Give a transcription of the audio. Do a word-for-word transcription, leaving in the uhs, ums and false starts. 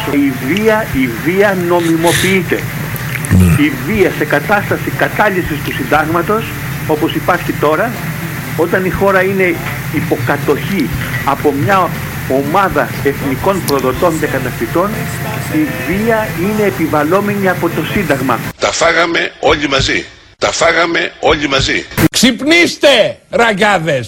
Η βία, η βία νομιμοποιείται. Η βία σε κατάσταση κατάλυσης του συντάγματος, όπως υπάρχει τώρα, όταν η χώρα είναι υποκατοχή από μια ομάδα εθνικών προδοτών και κατακτητών, η βία είναι επιβαλλόμενη από το Σύνταγμα. Τα φάγαμε όλοι μαζί. Τα φάγαμε όλοι μαζί. Ξυπνήστε, ραγκάδες!